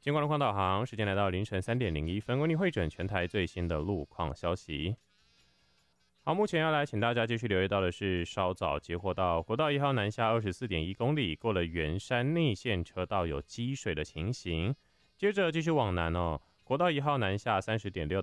金光路况导航，时间来到凌晨3:01，为您汇整全台最新的路况消息。好，目前要来请大家继续留意到的是，稍早接获到国道1号南下24.1公里，过了圆山内线车道有积水的情形。接着继续往南国道1号南下30.6